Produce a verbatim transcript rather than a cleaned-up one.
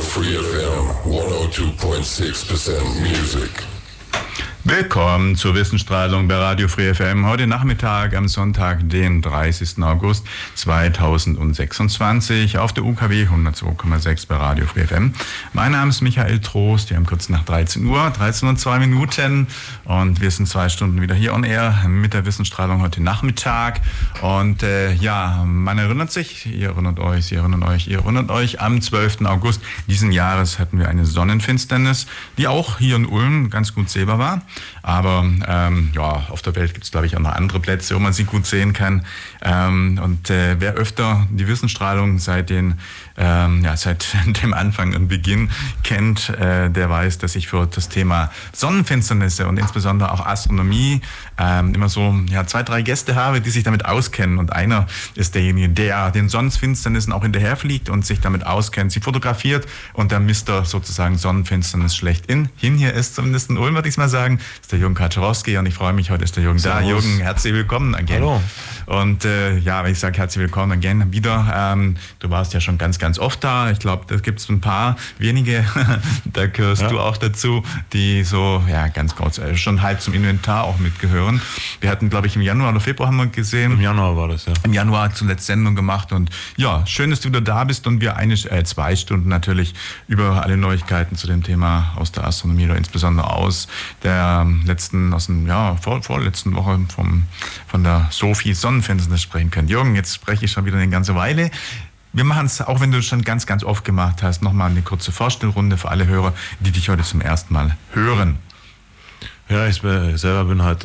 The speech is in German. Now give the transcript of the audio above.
Free F M hundertzwei Komma sechs Prozent Music. Willkommen zur Wissensstrahlung bei Radio Free F M. Heute Nachmittag am Sonntag, den dreißigsten August zweitausendsechsundzwanzig auf der U K W hundertzwei Komma sechs bei Radio Free F M. Mein Name ist Michael Trost. Wir haben kurz nach dreizehn Uhr, dreizehn Uhr zwei Minuten und wir sind zwei Stunden wieder hier on air mit der Wissensstrahlung heute Nachmittag. Und äh, ja, man erinnert sich, ihr erinnert euch, Sie erinnern euch, ihr erinnert euch, am zwölften August diesen Jahres hatten wir eine Sonnenfinsternis, die auch hier in Ulm ganz gut sehbar war. Aber ähm, ja, auf der Welt gibt es, glaube ich, auch noch andere Plätze, wo man sie gut sehen kann. Ähm, und äh, wer öfter die Wissensstrahlung seit den ähm, ja, seit dem Anfang und Beginn kennt, äh, der weiß, dass ich für das Thema Sonnenfinsternisse und insbesondere auch Astronomie ähm, immer so ja, zwei, drei Gäste habe, die sich damit auskennen. Und einer ist derjenige, der den Sonnenfinsternissen auch hinterherfliegt und sich damit auskennt, sie fotografiert und der Mister sozusagen Sonnenfinsternis schlechthin hin hier ist, zumindest in Ulm, würde ich mal sagen, ist der Jürgen Kaczorowski und ich freue mich, heute ist der Jürgen da. Jürgen, herzlich willkommen again. Hallo. Und äh, ja, wenn ich sage herzlich willkommen again wieder, ähm, du warst ja schon ganz, ganz oft da. Ich glaube, da gibt es ein paar wenige, da gehörst ja. du auch dazu, die so, ja, ganz kurz, äh, schon halb zum Inventar auch mitgehören. Wir hatten, glaube ich, im Januar oder Februar haben wir gesehen. Im Januar war das, ja. Im Januar zuletzt Sendung gemacht und ja, schön, dass du wieder da bist und wir eine, äh, zwei Stunden natürlich über alle Neuigkeiten zu dem Thema aus der Astronomie oder insbesondere aus der letzten, aus dem, ja, vor, vorletzten Woche vom, von der Sophie Sonnenfinsternis sprechen können. Jürgen, jetzt spreche ich schon wieder eine ganze Weile. Wir machen es, auch wenn du es schon ganz, ganz oft gemacht hast, nochmal eine kurze Vorstellrunde für alle Hörer, die dich heute zum ersten Mal hören. Ja, ich selber bin halt